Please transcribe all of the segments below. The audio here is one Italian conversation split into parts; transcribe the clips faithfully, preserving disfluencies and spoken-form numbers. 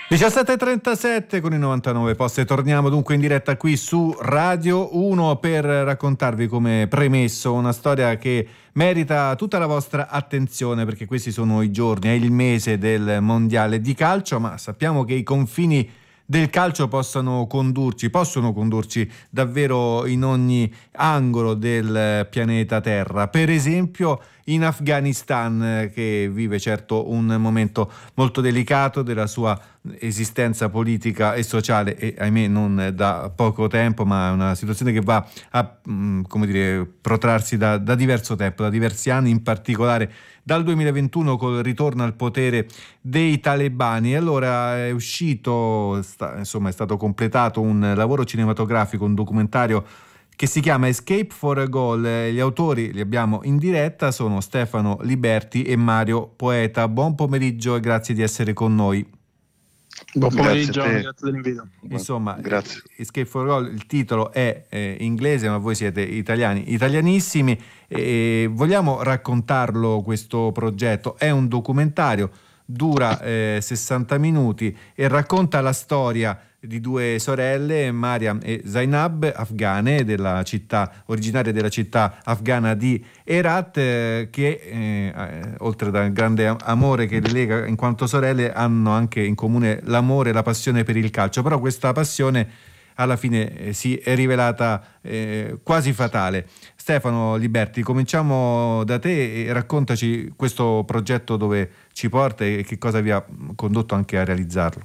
diciassette e trentasette con i novantanove posti. Torniamo dunque in diretta qui su Radio uno per raccontarvi, come premesso, una storia che merita tutta la vostra attenzione, perché questi sono i giorni, è il mese del mondiale di calcio, ma sappiamo che i confini del calcio possano condurci, possono condurci davvero in ogni angolo del pianeta Terra. Per esempio in Afghanistan, che vive certo un momento molto delicato della sua esistenza politica e sociale, e ahimè non da poco tempo, ma è una situazione che va a come dire protrarsi da, da diverso tempo, da diversi anni, in particolare dal duemilaventuno col ritorno al potere dei talebani. Allora è uscito, sta, insomma è stato completato un lavoro cinematografico, un documentario che si chiama Escape for a Goal. Gli autori li abbiamo in diretta, sono Stefano Liberti e Mario Poeta. Buon pomeriggio e grazie di essere con noi. Buon pomeriggio, grazie, grazie dell'invito. Insomma, grazie. Escape for a Goal, il titolo è eh, inglese, ma voi siete italiani, italianissimi, e vogliamo raccontarlo questo progetto. È un documentario, dura eh, sessanta minuti e racconta la storia di due sorelle, Mariam e Zainab, afghane, della città, originarie della città afghana di Herat, eh, che eh, oltre dal grande amore che le lega in quanto sorelle, hanno anche in comune l'amore e la passione per il calcio. Però questa passione alla fine eh, si è rivelata eh, quasi fatale. Stefano Liberti, cominciamo da te e raccontaci questo progetto, dove ci porta e che cosa vi ha condotto anche a realizzarlo.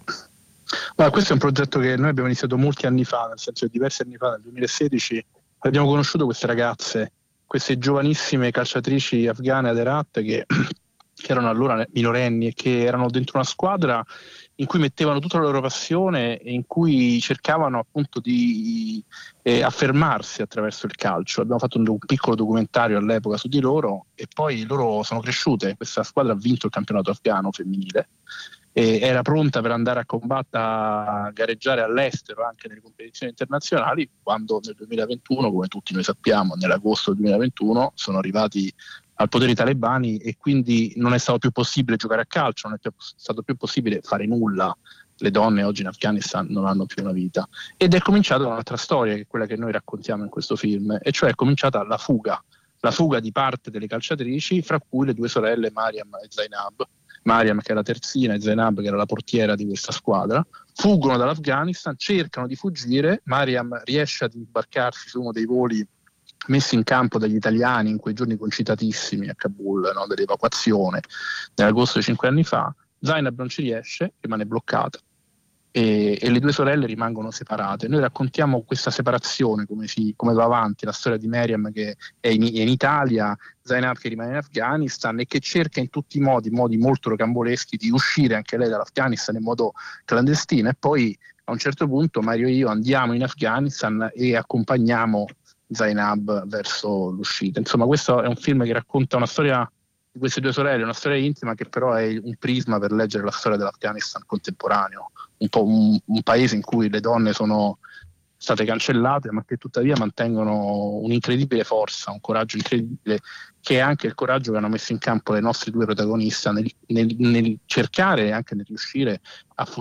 Ma questo è un progetto che noi abbiamo iniziato molti anni fa, nel senso che diversi anni fa, nel duemilasedici, abbiamo conosciuto queste ragazze, queste giovanissime calciatrici afghane ad Herat che, che erano allora minorenni e che erano dentro una squadra in cui mettevano tutta la loro passione e in cui cercavano appunto di eh, affermarsi attraverso il calcio. Abbiamo fatto un, un piccolo documentario all'epoca su di loro e poi loro sono cresciute. Questa squadra ha vinto il campionato afghano femminile e era pronta per andare a combattere, a gareggiare all'estero anche nelle competizioni internazionali, quando nel duemilaventuno, come tutti noi sappiamo, nell'agosto del duemilaventuno sono arrivati al potere i talebani e quindi non è stato più possibile giocare a calcio, non è più stato più possibile fare nulla. Le donne oggi in Afghanistan non hanno più una vita ed è cominciata un'altra storia, che è quella che noi raccontiamo in questo film, e cioè è cominciata la fuga la fuga di parte delle calciatrici, fra cui le due sorelle Mariam e Zainab. Mariam, che era terzina, e Zainab, che era la portiera di questa squadra, fuggono dall'Afghanistan, cercano di fuggire. Mariam riesce ad imbarcarsi su uno dei voli messi in campo dagli italiani in quei giorni concitatissimi a Kabul, no, dell'evacuazione, nell'agosto di cinque anni fa. Zainab non ci riesce, rimane bloccata e, e le due sorelle rimangono separate. Noi raccontiamo questa separazione, come, si, come va avanti la storia di Mariam, che è in, è in Italia, Zainab che rimane in Afghanistan e che cerca in tutti i modi, modi molto rocamboleschi, di uscire anche lei dall'Afghanistan in modo clandestino, e poi a un certo punto Mario e io andiamo in Afghanistan e accompagniamo Zainab verso l'uscita. Insomma, questo è un film che racconta una storia di queste due sorelle, una storia intima, che però è un prisma per leggere la storia dell'Afghanistan contemporaneo, un po' un, un paese in cui le donne sono state cancellate, ma che tuttavia mantengono un'incredibile forza, un coraggio incredibile, che è anche il coraggio che hanno messo in campo le nostre due protagoniste nel, nel, nel cercare e anche nel riuscire a